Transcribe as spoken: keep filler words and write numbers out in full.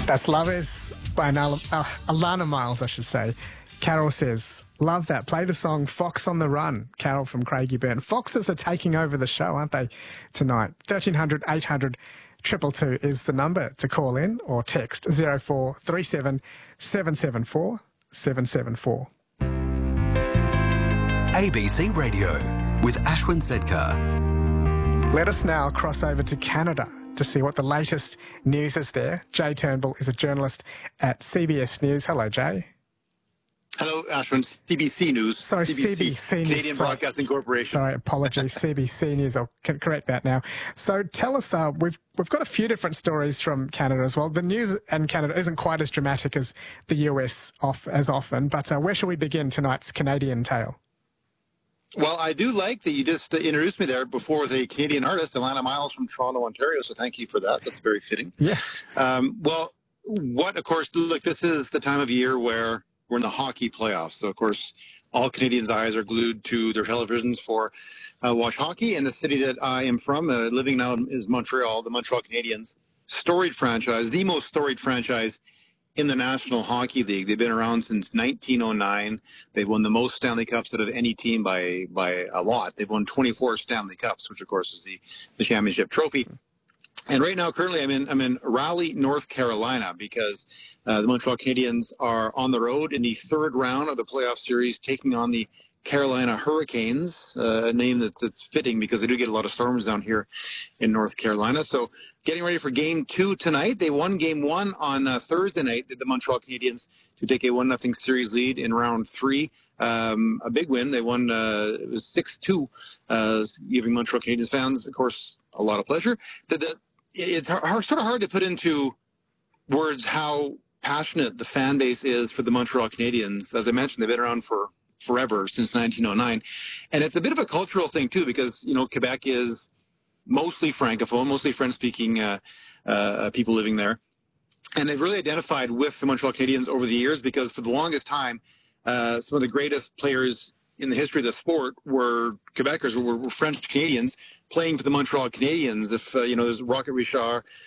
That's Love Is by Nala, uh, Alana Miles, I should say. Carol says, love that. Play the song Fox on the Run. Carol from Craigieburn. Foxes are taking over the show, aren't they, tonight? thirteen hundred, eight hundred, two two two is the number to call in or text zero four three seven, seven seven four, seven seven four. A B C Radio with Ashwin Sedkar. Let us now cross over to Canada to see what the latest news is there. Jay Turnbull is a journalist at C B S News. Hello, Jay. Hello, Ashwin. C B C News. Sorry, C B C, C B C News. Canadian sorry. Broadcasting Corporation. Sorry, apologies. C B C News. I'll correct that now. So tell us, uh, we've we've got a few different stories from Canada as well. The news in Canada isn't quite as dramatic as the U S off as often, but uh, where shall we begin tonight's Canadian tale? Well, I do like that you just uh, introduced me there before with a Canadian artist, Alana Miles from Toronto, Ontario. So thank you for that. That's very fitting. Yes. Um, well, what, of course, look, this is the time of year where we're in the hockey playoffs. So, of course, all Canadians' eyes are glued to their televisions for uh, watch hockey. And the city that I am from, uh, living now, is Montreal, the Montreal Canadiens. Storied franchise, the most storied franchise in the National Hockey League. They've been around since nineteen oh nine. They've won the most Stanley Cups out of any team by by a lot. They've won twenty-four Stanley Cups, which of course is the, the championship trophy. And right now, currently, I'm in I'm in Raleigh, North Carolina, because uh, the Montreal Canadiens are on the road in the third round of the playoff series, taking on the Carolina Hurricanes, uh, a name that, that's fitting because they do get a lot of storms down here in North Carolina. So getting ready for game two tonight. They won game one on uh, Thursday night, the Montreal Canadiens, to take a one nothing series lead in round three. Um, a big win. They won uh, it was six two, uh, giving Montreal Canadiens fans, of course, a lot of pleasure. The, the, it's hard, sort of hard to put into words how passionate the fan base is for the Montreal Canadiens. As I mentioned, they've been around for forever, since nineteen oh nine. And it's a bit of a cultural thing, too, because, you know, Quebec is mostly Francophone, mostly French-speaking uh, uh, people living there. And they've really identified with the Montreal Canadiens over the years because for the longest time, uh, some of the greatest players in the history of the sport were Quebecers, were, were French Canadians playing for the Montreal Canadiens. If, uh, you know, there's Rocket Richard,